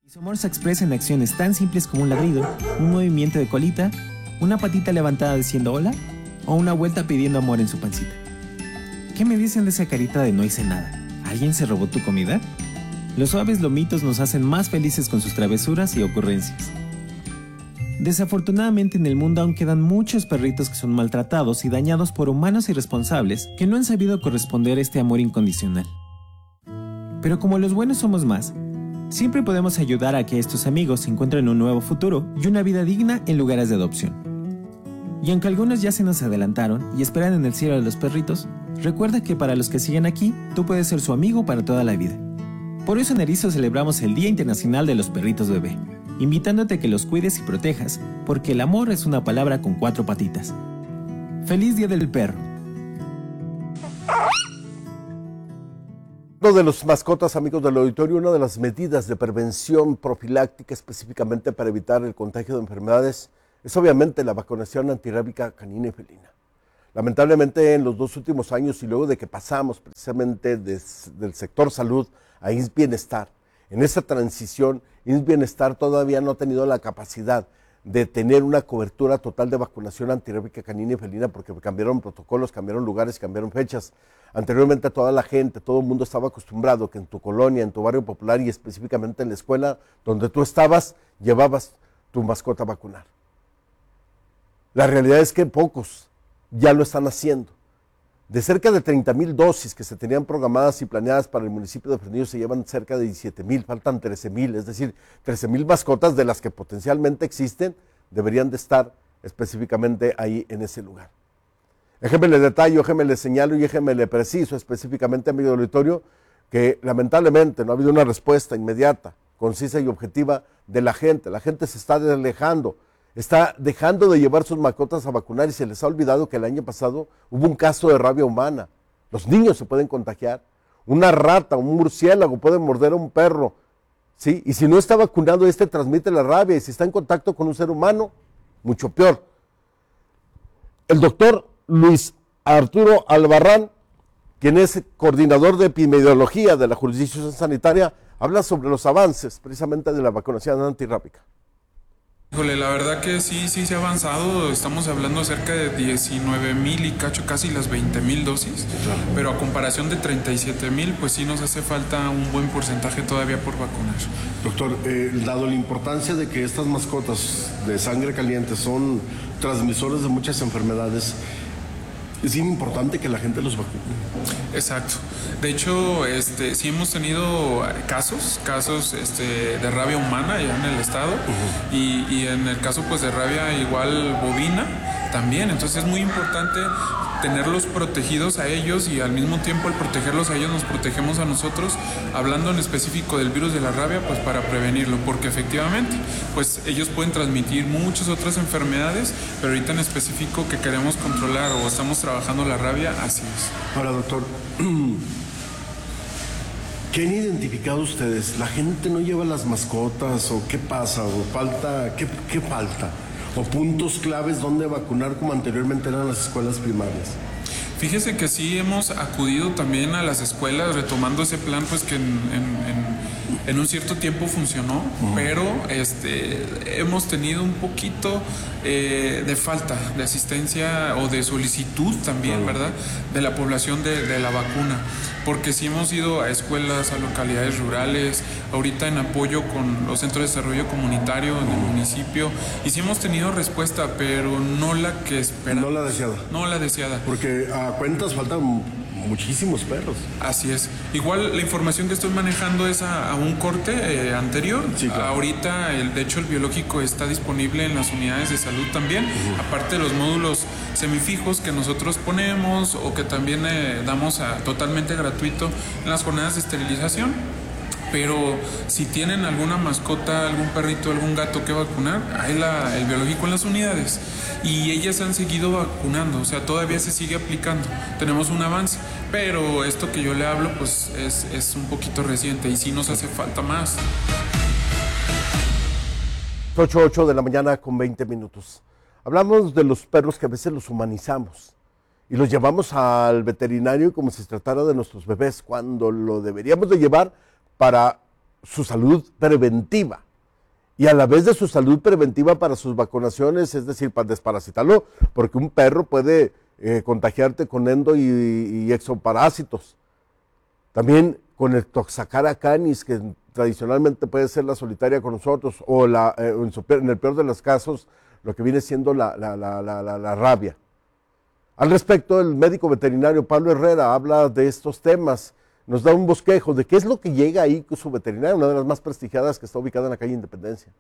Y su amor se expresa en acciones tan simples como un ladrido, un movimiento de colita, una patita levantada diciendo hola o una vuelta pidiendo amor en su pancita. ¿Qué me dicen de esa carita de no hice nada? ¿Alguien se robó tu comida? Los suaves lomitos nos hacen más felices con sus travesuras y ocurrencias. Desafortunadamente en el mundo aún quedan muchos perritos que son maltratados y dañados por humanos irresponsables que no han sabido corresponder a este amor incondicional. Pero como los buenos somos más, siempre podemos ayudar a que estos amigos encuentren un nuevo futuro y una vida digna en lugares de adopción. Y aunque algunos ya se nos adelantaron y esperan en el cielo de los perritos, recuerda que para los que siguen aquí, tú puedes ser su amigo para toda la vida. Por eso en Erizo celebramos el Día Internacional de los Perritos Bebé, invitándote a que los cuides y protejas, porque el amor es una palabra con 4 patitas. ¡Feliz Día del Perro! Uno de los mascotas, amigos del auditorio, una de las medidas de prevención profiláctica específicamente para evitar el contagio de enfermedades es obviamente la vacunación antirrábica canina y felina. Lamentablemente en los 2 últimos años y luego de que pasamos precisamente del sector salud a IMSS Bienestar, en esa transición IMSS Bienestar todavía no ha tenido la capacidad de tener una cobertura total de vacunación antirrábica canina y felina porque cambiaron protocolos, cambiaron lugares, cambiaron fechas. Anteriormente toda la gente, todo el mundo estaba acostumbrado que en tu colonia, en tu barrio popular y específicamente en la escuela donde tú estabas, llevabas tu mascota a vacunar. La realidad es que pocos ya lo están haciendo. De cerca de 30,000 dosis que se tenían programadas y planeadas para el municipio de Fresnillo, se llevan cerca de 17,000, faltan 13,000, es decir, 13,000 mascotas de las que potencialmente existen, deberían de estar específicamente ahí en ese lugar. Déjeme le detallo, déjeme le señalo y déjeme le preciso específicamente, amigo auditorio, que lamentablemente no ha habido una respuesta inmediata, concisa y objetiva de la gente. La gente se está alejando, está dejando de llevar sus mascotas a vacunar y se les ha olvidado que el año pasado hubo un caso de rabia humana. Los niños se pueden contagiar. Una rata, un murciélago puede morder a un perro, ¿sí? Y si no está vacunado, transmite la rabia y si está en contacto con un ser humano, mucho peor. El doctor Luis Arturo Albarrán, quien es coordinador de epidemiología de la jurisdicción sanitaria, habla sobre los avances precisamente de la vacunación antirrábica. Híjole, la verdad que sí se ha avanzado, estamos hablando cerca de 19,000 y cacho, casi las 20,000 dosis, pero a comparación de 37,000, pues sí nos hace falta un buen porcentaje todavía por vacunar. Doctor, dado la importancia de que estas mascotas de sangre caliente son transmisores de muchas enfermedades, es bien importante que la gente los vacune. Exacto. De hecho, sí hemos tenido casos de rabia humana ya en el estado y en el caso pues de rabia igual bovina también. Entonces es muy importante tenerlos protegidos a ellos y al mismo tiempo al protegerlos a ellos nos protegemos a nosotros, hablando en específico del virus de la rabia, pues para prevenirlo, porque efectivamente pues ellos pueden transmitir muchas otras enfermedades, pero ahorita en específico que queremos controlar o estamos trabajando la rabia, así es. Ahora, doctor, ¿qué han identificado ustedes? ¿La gente no lleva las mascotas o qué pasa? ¿O falta? ¿Qué falta? ¿O puntos claves donde vacunar como anteriormente eran las escuelas primarias? Fíjese que sí hemos acudido también a las escuelas retomando ese plan pues que en un cierto tiempo funcionó, pero hemos tenido un poquito de falta de asistencia o de solicitud también, ¿verdad? De la población de la vacuna, porque sí hemos ido a escuelas, a localidades rurales, ahorita en apoyo con los centros de desarrollo comunitario en el municipio, y sí hemos tenido respuesta, pero no la que esperamos. No la deseada. No la deseada. Porque a cuentas faltan muchísimos perros. Así es. Igual la información que estoy manejando es a un corte anterior. Sí, claro. Ahorita, de hecho, el biológico está disponible en las unidades de salud también, aparte de los módulos semifijos que nosotros ponemos o que también damos totalmente gratuito en las jornadas de esterilización. Pero si tienen alguna mascota, algún perrito, algún gato que vacunar, hay el biológico en las unidades y ellas han seguido vacunando, o sea, todavía se sigue aplicando, tenemos un avance, pero esto que yo le hablo pues es un poquito reciente y sí nos hace falta más. 8 de la mañana con 20 minutos. Hablamos de los perros que a veces los humanizamos y los llevamos al veterinario como si se tratara de nuestros bebés, cuando lo deberíamos de llevar para su salud preventiva y a la vez de su salud preventiva para sus vacunaciones, es decir, para desparasitarlo, porque un perro puede contagiarte con endo y exoparásitos. También con el Toxacara canis, que tradicionalmente puede ser la solitaria con nosotros, o en el peor de los casos, lo que viene siendo la rabia. Al respecto, el médico veterinario Pablo Herrera habla de estos temas, nos da un bosquejo de qué es lo que llega ahí con su veterinaria, una de las más prestigiadas que está ubicada en la calle Independencia.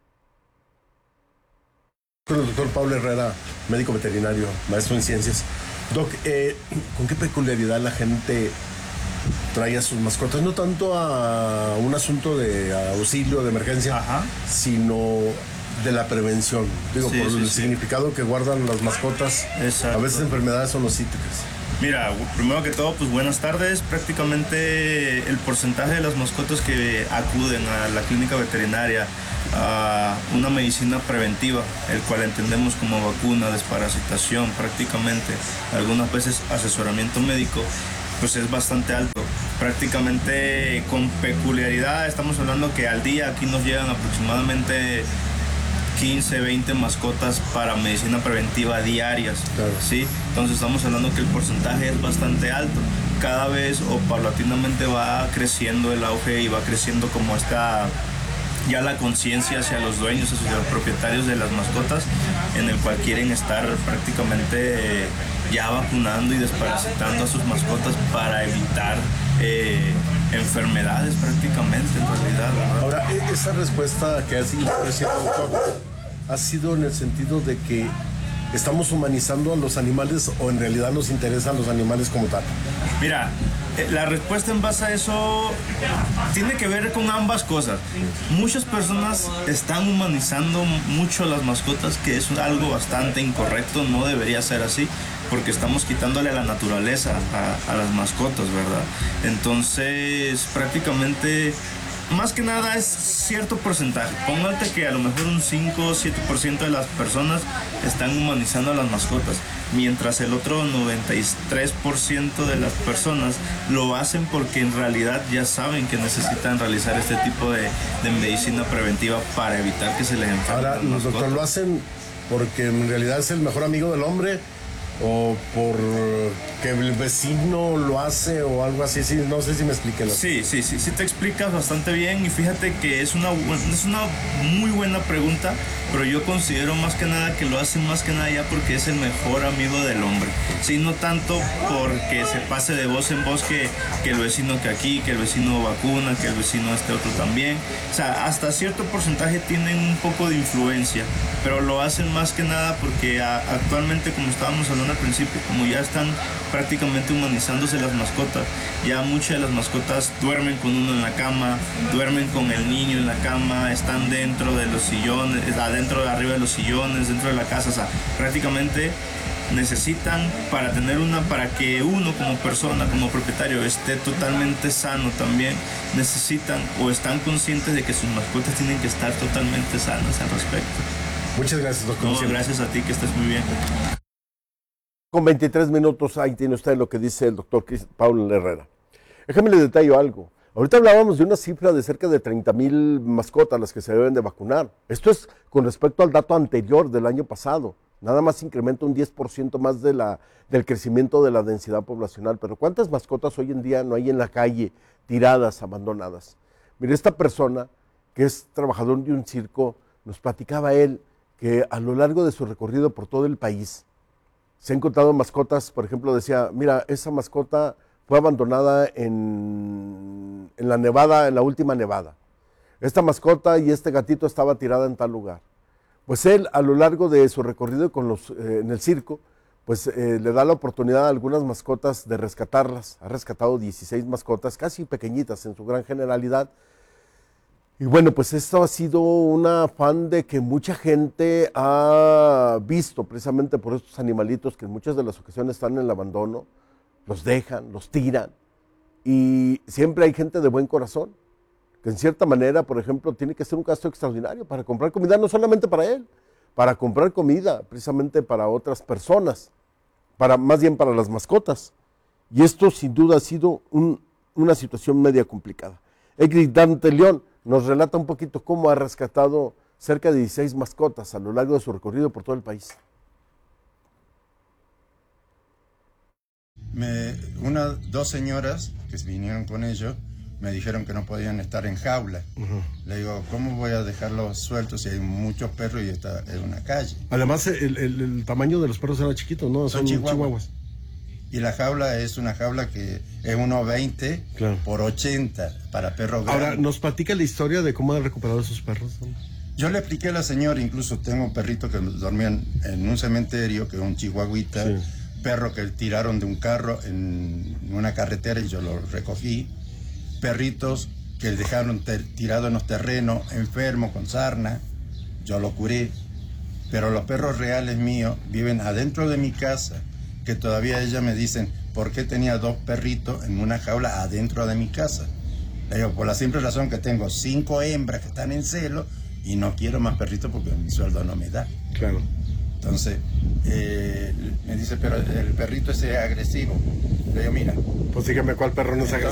Con el doctor Pablo Herrera, médico veterinario, maestro en ciencias. Doc, ¿con qué peculiaridad la gente trae a sus mascotas? No tanto a un asunto de auxilio, de emergencia, sino de la prevención. Digo, sí, por el significado que guardan las mascotas. Exacto. A veces enfermedades zoonóticas. Mira, primero que todo, pues buenas tardes. Prácticamente el porcentaje de las mascotas que acuden a la clínica veterinaria a una medicina preventiva, el cual entendemos como vacuna, desparasitación, prácticamente, algunas veces asesoramiento médico, pues es bastante alto. Prácticamente con peculiaridad, estamos hablando que al día aquí nos llegan aproximadamente 15, 20 mascotas para medicina preventiva diarias, claro. ¿Sí? Entonces estamos hablando que el porcentaje es bastante alto. Cada vez o paulatinamente va creciendo el auge y va creciendo como está ya la conciencia hacia los dueños, hacia los propietarios de las mascotas, en el cual quieren estar prácticamente ya vacunando y desparasitando a sus mascotas para evitar enfermedades prácticamente, en realidad, ¿verdad? Ahora, esa respuesta que ha sido, doctor, ha sido en el sentido de que estamos humanizando a los animales o en realidad nos interesan los animales como tal. Mira, la respuesta en base a eso tiene que ver con ambas cosas. Muchas personas están humanizando mucho a las mascotas, que es algo bastante incorrecto, no debería ser así, porque estamos quitándole la naturaleza a las mascotas, ¿verdad? Entonces, prácticamente, más que nada es cierto porcentaje. Póngate que a lo mejor un 5 o 7% de las personas están humanizando a las mascotas, mientras el otro 93% de las personas lo hacen porque en realidad ya saben que necesitan realizar este tipo de medicina preventiva para evitar que se les enfermen. Ahora, los doctores lo hacen porque en realidad es el mejor amigo del hombre, o por que el vecino lo hace o algo así, sí, no sé si me expliqué. Sí te explicas bastante bien, y fíjate que es una muy buena pregunta, pero yo considero más que nada que lo hacen más que nada ya porque es el mejor amigo del hombre, sí, no tanto porque se pase de voz en voz que el vecino que aquí, que el vecino vacuna, que el vecino este otro también, o sea, hasta cierto porcentaje tienen un poco de influencia, pero lo hacen más que nada porque actualmente, como estábamos hablando al principio, como ya están prácticamente humanizándose las mascotas, ya muchas de las mascotas duermen con uno en la cama, duermen con el niño en la cama, están dentro de los sillones, arriba de los sillones, dentro de la casa, o sea, prácticamente necesitan para que uno como persona, como propietario esté totalmente sano también, necesitan o están conscientes de que sus mascotas tienen que estar totalmente sanas al respecto. Muchas gracias, doctor. No, gracias a ti, que estés muy bien. Con 23 minutos, ahí tiene usted lo que dice el doctor Pablo Herrera. Déjame le detallo algo. Ahorita hablábamos de una cifra de cerca de 30,000 mascotas las que se deben de vacunar. Esto es con respecto al dato anterior del año pasado. Nada más incrementa un 10% más del crecimiento de la densidad poblacional. Pero ¿cuántas mascotas hoy en día no hay en la calle, tiradas, abandonadas? Mire, esta persona, que es trabajador de un circo, nos platicaba él que a lo largo de su recorrido por todo el país, se han encontrado mascotas. Por ejemplo, decía, mira, esa mascota fue abandonada en la nevada, en la última nevada. Esta mascota y este gatito estaba tirada en tal lugar. Pues él, a lo largo de su recorrido en el circo, pues le da la oportunidad a algunas mascotas de rescatarlas. Ha rescatado 16 mascotas, casi pequeñitas en su gran generalidad. Y bueno, pues esto ha sido un afán de que mucha gente ha visto precisamente por estos animalitos que en muchas de las ocasiones están en el abandono, los dejan, los tiran, y siempre hay gente de buen corazón, que en cierta manera, por ejemplo, tiene que hacer un gasto extraordinario para comprar comida, no solamente para él, para comprar comida precisamente para otras personas, más bien para las mascotas. Y esto sin duda ha sido una situación media complicada. Egrid Dante León nos relata un poquito cómo ha rescatado cerca de 16 mascotas a lo largo de su recorrido por todo el país. Dos señoras que vinieron con ellos me dijeron que no podían estar en jaula. Le digo, ¿cómo voy a dejarlos sueltos si hay muchos perros y está en una calle? Además, el tamaño de los perros era chiquito, ¿no? Son chihuahuas. Y la jaula es una jaula que es 1.20 claro. por 80 para perros grandes. Ahora, ¿nos platica la historia de cómo han recuperado esos perros? Yo le expliqué a la señora, incluso tengo un perrito que dormían en un cementerio, que es un chihuahuita, sí. Perro que tiraron de un carro en una carretera y yo lo recogí. Perritos que dejaron tirados en los terrenos, enfermos, con sarna, yo lo curé. Pero los perros reales míos viven adentro de mi casa, que todavía ellas me dicen, ¿por qué tenía 2 perritos en una jaula adentro de mi casa? Le digo, por la simple razón que tengo 5 hembras que están en celo y no quiero más perritos porque mi sueldo no me da. Claro. Entonces, me dice, pero el perrito ese es agresivo. Le digo, mira. Pues dígame cuál perro no es agresivo.